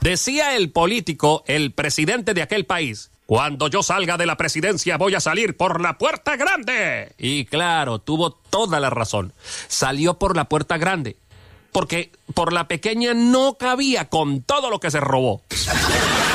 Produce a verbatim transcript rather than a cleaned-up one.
Decía el político, el presidente de aquel país: cuando yo salga de la presidencia voy a salir por la puerta grande. Y claro, tuvo toda la razón. Salió por la puerta grande, porque por la pequeña no cabía con todo lo que se robó.